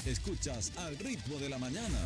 Escuchas Al Ritmo de la Mañana.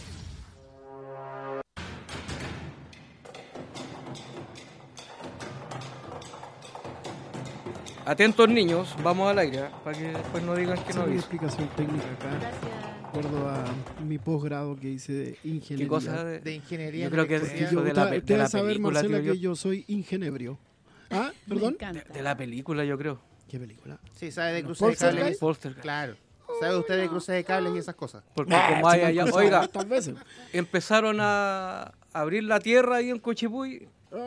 Atentos niños, vamos al aire, para que después no digan que no Una aviso. explicación técnica acá. Gracias. De acuerdo a mi posgrado que hice de ingeniería. ¿Qué cosa De ingeniería. Yo creo que electricidad. eso de la Ustedes deben saber, película, Marcela, tío, que yo soy ingenebrio. ¿Ah? ¿Perdón? Me encanta. de la película, yo creo. ¿Qué película? Sí, sabe de cruces de cables. Poltergeist. Claro. ¿Sabe usted de cruces de cables y esas cosas? Porque como hay allá, oiga, Tantas veces. empezaron a abrir la tierra ahí en Cochipuy,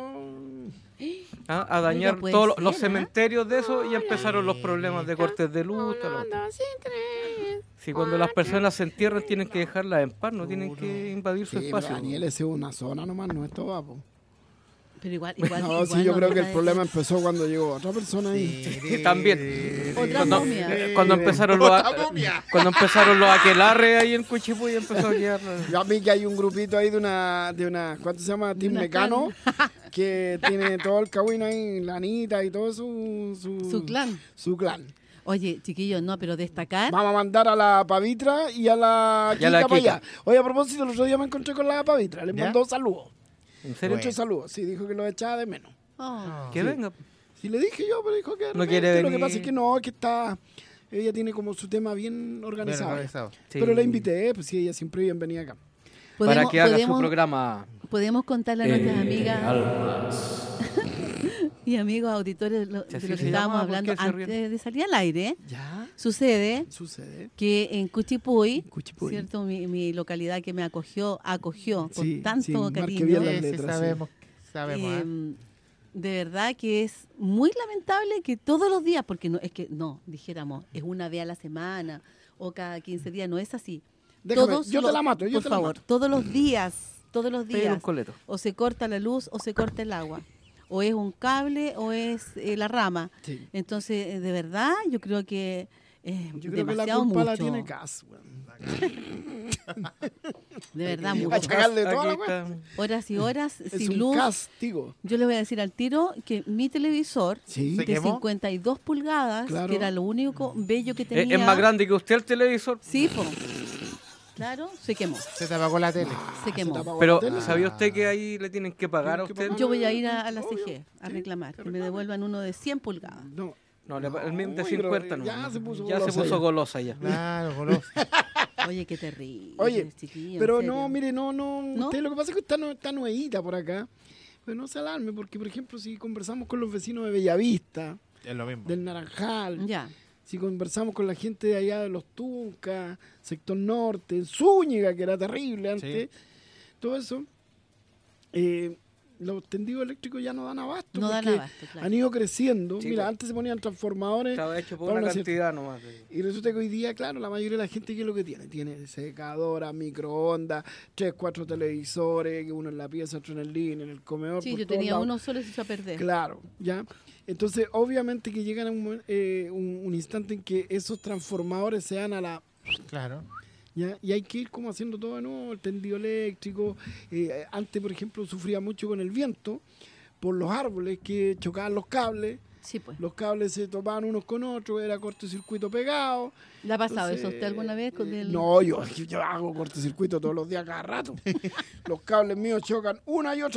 a dañar Oiga, puede todos ser, los ¿eh? cementerios de eso y empezaron los problemas de cortes de luz. Si cuando las personas se entierran tienen que dejarlas en paz, no tienen que invadir su Sí, espacio. pero Daniel, ese es una zona nomás, no es todo vapo. Pero igual. No, sí, yo creo que el problema empezó cuando llegó otra persona ahí. También. Otra Cuando, momia. cuando empezaron cuando empezaron los aquelarres ahí en Cochipuy empezó a quedar. Yo a mí que hay un grupito ahí de una ¿cuánto se llama? Team una Mecano, que tiene todo el cagüín ahí, la Anita y todo su clan. Su clan. Oye, chiquillos, no, pero destacar. Vamos a mandar a la Pavitra y a la Y a la Kika para Kika. allá. Oye, a propósito, el otro día me encontré con la Pavitra, le ¿Ya? mandó saludos. ¿En serio? Muchos saludos, sí, dijo que lo echaba de menos. Oh, Que Sí. venga. Sí, le dije yo, pero dijo que de No repente, quiere Lo que venir. pasa es que no, que está... Ella tiene como su tema bien organizado. organizado. Sí. Pero la invité, pues sí, ella siempre bienvenida acá. Para que haga su podemos- programa. Podemos contarle a nuestras amigas y amigos auditores de lo Si así que se estábamos llama, ¿por hablando qué se ríen? antes de salir al aire. Ya, Sucede sucede. que en Cuchipuy, Cuchipuy. ¿cierto? Mi localidad que me acogió con Sí, tanto sí, marque cariño. bien las Sí, letras, sabemos. Sabemos. De verdad que es muy lamentable que todos los días, porque no es que no, dijéramos, es una vez a la semana o cada 15 días, no es así. Déjame, yo te la mato, yo por te la favor, mato. todos los días, Pero un coleto. o se corta la luz o se corta el agua. O es un cable o es la rama. Sí. Entonces, de verdad, yo creo que Yo creo que la demasiado culpa mucho. la tiene Cas, weón. De verdad, A mucho. chacarle toda la Aquí weá. está. Horas y horas Es sin un luz. castigo. Yo le voy a decir al tiro que mi televisor Sí. ¿Se de quemó? 52 pulgadas, Claro. que era lo único bello que tenía. Es más grande que usted el televisor. Sí, po. Claro, se quemó. Se te apagó la tele. Se quemó. te apagó Pero la tele. ¿sabía usted que ahí le tienen que pagar a Tienen que usted? pagar. Yo voy a ir a la Obvio, CG a sí, reclamar, que que me devuelvan uno de 100 pulgadas. No, No, el mismo de Uy, pero 50 no. ya se puso Ya se golosa puso ya. golosa ya. Claro, goloso. Oye, qué terrible. Oye, chiquillo, pero en no, serio. mire, no. ¿No? Usted lo que pasa es que está nuevita por acá. Pero no se alarme, porque, por ejemplo, si conversamos con los vecinos de Bellavista, Es lo mismo. del Naranjal, Ya. si conversamos con la gente de allá de los Tuncas, sector norte, en Zúñiga, que era terrible antes, todo eso, los tendidos eléctricos ya no dan abasto. No dan porque abasto, claro. han ido creciendo. Sí, Mira, pues. antes se ponían transformadores. Estaba hecho por para una una cierta- cantidad nomás. Y resulta que hoy día, claro, la mayoría de la gente, ¿qué es lo que tiene? Tiene secadora, microondas, 3, 4 televisores, uno en la pieza, otro en el living, en el comedor. Sí, por yo todos tenía lados. uno solo y se echó a perder. Claro, ¿ya? Entonces, obviamente que llegan a un instante en que esos transformadores se dan a la... Claro. ¿ya? Y hay que ir como haciendo todo de nuevo, el tendido eléctrico. Antes, por ejemplo, sufría mucho con el viento por los árboles que chocaban los cables. Sí, pues. Los cables se topaban unos con otros, era cortocircuito pegado. ¿Le ha pasado Entonces, eso a usted alguna vez con el...? No, yo hago cortocircuito todos los días, cada rato. Los cables míos chocan una y otra